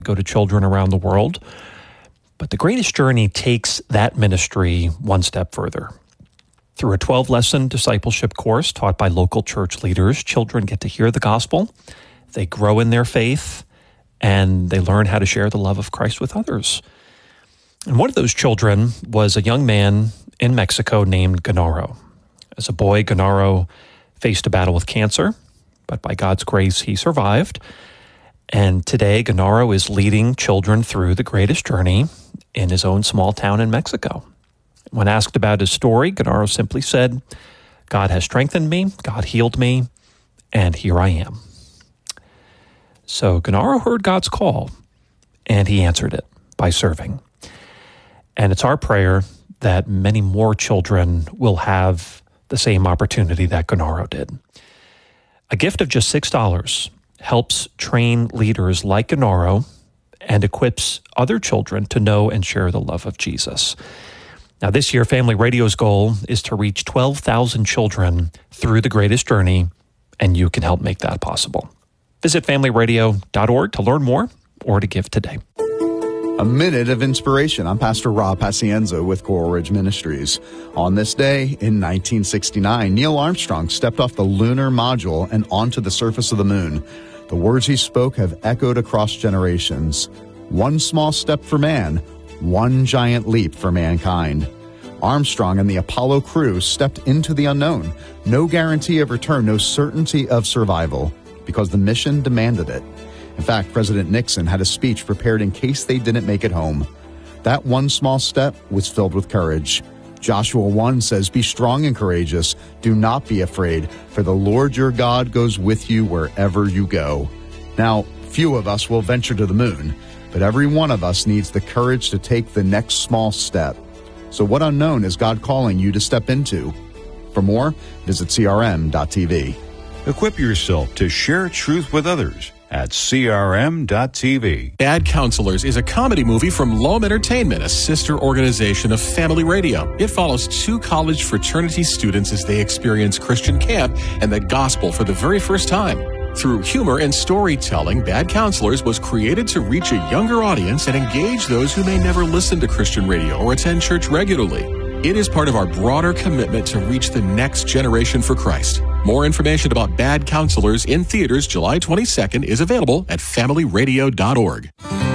go to children around the world. But the Greatest Journey takes that ministry one step further. Through a 12-lesson discipleship course taught by local church leaders, children get to hear the gospel, they grow in their faith, and they learn how to share the love of Christ with others. And one of those children was a young man in Mexico named Genaro. As a boy, Genaro faced a battle with cancer, but by God's grace, he survived. And today, Genaro is leading children through the Greatest Journey in his own small town in Mexico. When asked about his story, Genaro simply said, "God has strengthened me, God healed me, and here I am." So Genaro heard God's call, and he answered it by serving. And it's our prayer that many more children will have the same opportunity that Genaro did. A gift of just $6 helps train leaders like Genaro and equips other children to know and share the love of Jesus. Now, this year, Family Radio's goal is to reach 12,000 children through the Greatest Journey, and you can help make that possible. Visit familyradio.org to learn more or to give today. A minute of inspiration. I'm Pastor Rob Pacienza with Coral Ridge Ministries. On this day in 1969, Neil Armstrong stepped off the lunar module and onto the surface of the moon. The words he spoke have echoed across generations. One small step for man, one giant leap for mankind. Armstrong and the Apollo crew stepped into the unknown. No guarantee of return, no certainty of survival, because the mission demanded it. In fact, President Nixon had a speech prepared in case they didn't make it home. That one small step was filled with courage. Joshua 1 says, "Be strong and courageous. Do not be afraid, for the Lord your God goes with you wherever you go." Now, few of us will venture to the moon, but every one of us needs the courage to take the next small step. So what unknown is God calling you to step into? For more, visit crm.tv. Equip yourself to share truth with others at crm.tv. Bad Counselors is a comedy movie from Loam Entertainment, a sister organization of Family Radio. It follows two college fraternity students as they experience Christian camp and the gospel for the very first time. Through humor and storytelling, Bad Counselors was created to reach a younger audience and engage those who may never listen to Christian radio or attend church regularly. It is part of our broader commitment to reach the next generation for Christ. More information about Bad Counselors in theaters July 22nd is available at familyradio.org.